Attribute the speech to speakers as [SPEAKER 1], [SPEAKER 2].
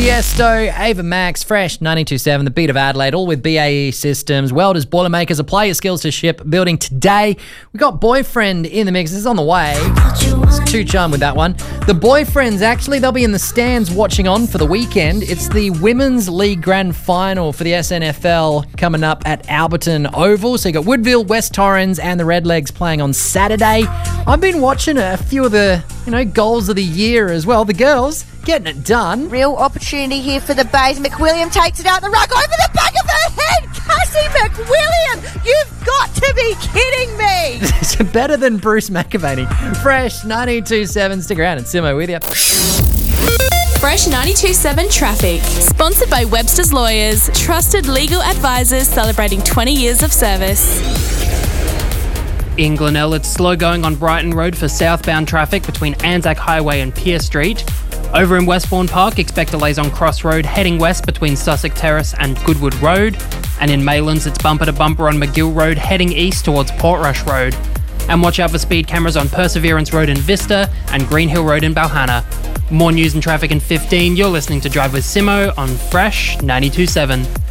[SPEAKER 1] Tiesto, Ava Max, Fresh 92.7, the beat of Adelaide, all with BAE Systems, welders, boilermakers, apply your skills to ship building today. We got Boyfriend in the mix. This is on the way. It's too charm with that one. The Boyfriends, actually, they'll be in the stands watching on for the weekend. It's the Women's League Grand Final for the SNFL coming up at Alberton Oval. So you got Woodville, West Torrens and the Redlegs playing on Saturday. I've been watching a few of the, goals of the year as well. The girls getting it done.
[SPEAKER 2] Real opportunity here for the Bays. McWilliam takes it out the ruck over the back of her head. Cassie McWilliam, you've got to be kidding me.
[SPEAKER 1] It's better than Bruce McAvaney. Fresh 92.7. Stick around and Simo with you.
[SPEAKER 3] Fresh 92.7 Traffic. Sponsored by Webster's Lawyers. Trusted legal advisors celebrating 20 years of service.
[SPEAKER 4] In Glenelg, it's slow going on Brighton Road for southbound traffic between Anzac Highway and Pier Street. Over in Westbourne Park, expect delays on Cross Road heading west between Sussex Terrace and Goodwood Road. And in Maylands, it's bumper to bumper on McGill Road heading east towards Portrush Road. And watch out for speed cameras on Perseverance Road in Vista and Green Hill Road in Balhana. More news and traffic in 15. You're listening to Drive with Simo on Fresh 92.7.